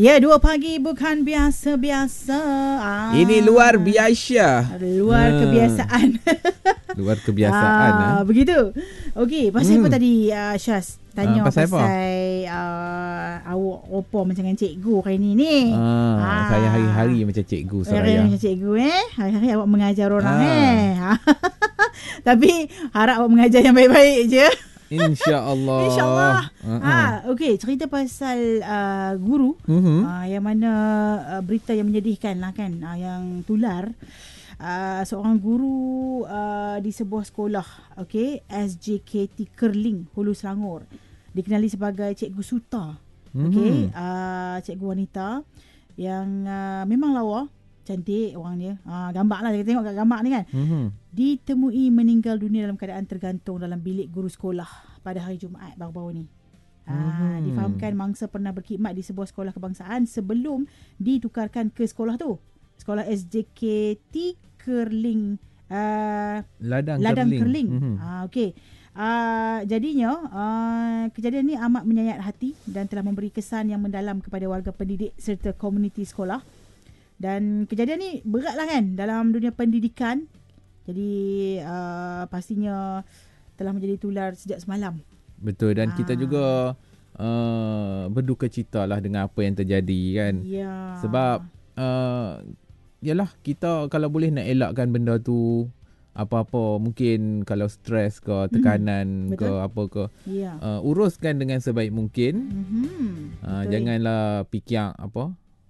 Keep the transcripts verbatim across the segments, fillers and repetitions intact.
Ya, dua pagi bukan biasa-biasa. Ah. Ini luar biasa. Luar ah. kebiasaan. Luar kebiasaan. ah, ah. Begitu. Okey, pasal Hmm. apa tadi uh, Syaz? Tanya Ah, pasal pasal, pasal uh, awak opo macam dengan cikgu hari ni ni. Ah, Ah. Saya hari-hari macam cikgu Hari Soraya. macam cikgu eh. Hari-hari awak mengajar orang Ah. eh. Tapi harap awak mengajar yang baik-baik je. InsyaAllah. InsyaAllah. Uh-huh. Ha, okey, cerita pasal uh, guru Uh-huh. uh, yang mana uh, berita yang menyedihkan lah kan, uh, yang tular uh, seorang guru uh, di sebuah sekolah, okey, S J K T Kerling, Hulu Selangor, dikenali sebagai Cikgu Suta. Okey, uh, cikgu wanita yang uh, memang lawa, cantik orang dia. Ah, gambar lah, kita tengok kat gambar ni kan. Uh-huh. Ditemui meninggal dunia dalam keadaan tergantung dalam bilik guru sekolah pada hari Jumaat baru-baru ni. Ah, Hmm. difahamkan mangsa pernah berkhidmat di sebuah sekolah kebangsaan sebelum ditukarkan ke sekolah tu. Sekolah S J K T Kerling, uh, Ladang, Ladang Kerling. Kerling. Uh-huh. Ah, okey. Uh, jadinya uh, kejadian ni amat menyayat hati dan telah memberi kesan yang mendalam kepada warga pendidik serta komuniti sekolah. Dan kejadian ni berat lah kan dalam dunia pendidikan. Jadi uh, pastinya telah menjadi tular sejak semalam. Betul, dan Ah. kita juga uh, berduka cita lah dengan apa yang terjadi kan. Ya. Sebab uh, yalah, kita kalau boleh nak elakkan benda tu, apa-apa mungkin kalau stres ke, tekanan Hmm, ke, betul. apa ke, Ya. uh, uruskan dengan sebaik mungkin. Mm-hmm. uh, Janganlah fikir apa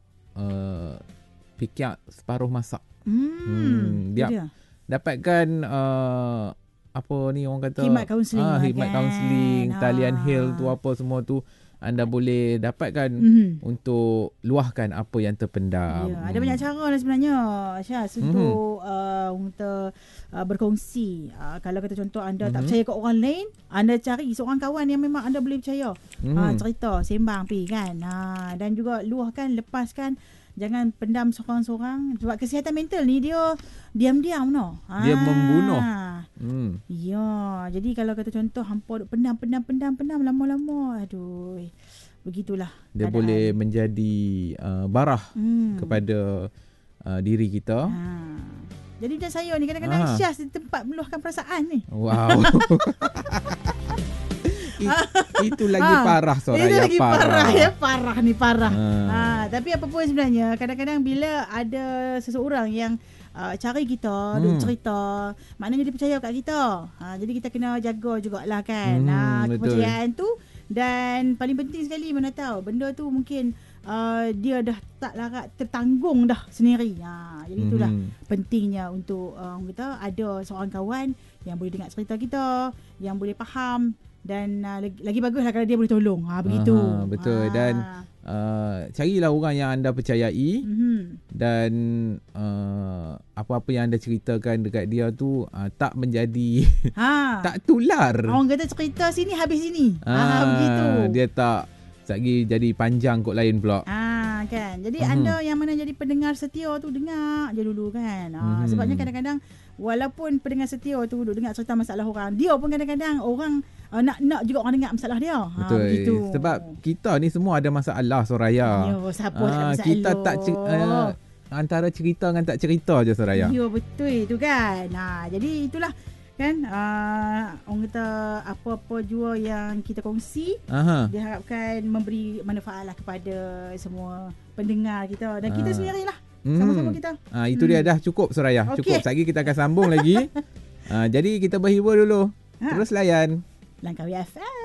uh, fikir separuh masak. Hmm. Hmm, dia- dia. Dapatkan uh, apa ni orang kata, Khidmat kaunseling ah, lah khidmat kan. kaunseling, talian Ah. health tu apa semua tu anda boleh dapatkan Mm-hmm. untuk luahkan apa yang terpendam. Ya, ada banyak cara lah sebenarnya Syaz untuk uh, untuk uh, berkongsi. Uh, kalau kata contoh anda tak Mhm. percaya kat orang lain, anda cari seorang kawan yang memang anda boleh percaya. Mhm. Ha, cerita, sembang pi kan. Ha, dan juga luahkan, lepaskan. Jangan pendam seorang-seorang. Sebab kesihatan mental ni dia diam-diam no. Ha. Dia membunuh. Hmm. Ya, jadi kalau kata contoh hampa duk pendam, pendam, pendam, pendam lama-lama. Aduh. Begitulah. Dia keadaan. boleh menjadi uh, barah hmm. kepada uh, diri kita. Ha. Jadi macam saya ni kadang-kadang Ah. Syaz di tempat meluahkan perasaan ni. Wow. It, itu lagi Ah, parah Soraya. Itu lagi parah. parah ya, parah ni parah. Ha. Ha, tapi apa pun sebenarnya kadang-kadang bila ada seseorang yang uh, cari kita, hmm. duk cerita, maknanya dia percaya kat kita. Ha, jadi kita kena jaga jugalah kan. Hmm, Ha, betul. kepercayaan tu, dan paling penting sekali mana tahu benda tu mungkin uh, dia dah tak larat tertanggung dah sendiri. Ha, jadi itulah Mhm. pentingnya untuk uh, kita ada seorang kawan yang boleh dengar cerita kita, yang boleh faham, dan uh, lagi, lagi baguslah kalau dia boleh tolong. Ha, begitu. Aha, betul. Dan uh, carilah orang yang anda percayai, mm-hmm. dan uh, apa-apa yang anda ceritakan dekat dia tu uh, tak menjadi ha. tak tular. Orang kata cerita sini habis sini. Ha, Ah, begitu. Dia tak lagi jadi panjang kot lain pula. Ah, kan. Jadi Mhm. anda yang mana jadi pendengar setia tu dengar je dulu kan. Ah, Mhm. sebabnya kadang-kadang walaupun pendengar setia tu duduk dengar cerita masalah orang, dia pun kadang-kadang orang uh, nak nak juga orang dengar masalah dia. Ha, Betul. begitu. Sebab kita ni semua ada masalah Soraya. Ya, siapa tak ada Ah, masalah. kita tak cer- uh, antara cerita dengan tak cerita je Soraya. Ya, betul tu kan. Ha, jadi itulah kan, uh, orang kata apa-apa jua yang kita kongsi Aha. diharapkan memberi manfaat lah kepada semua pendengar kita dan kita Ah. sendirilah. Hmm. Sama-sama kita. Ah, itu dia Hmm. dah cukup Soraya. Okey. Cukup. Sekejap lagi kita akan sambung lagi. Ah, jadi kita berhibur dulu. Ha. Terus layan. Langkawi F M.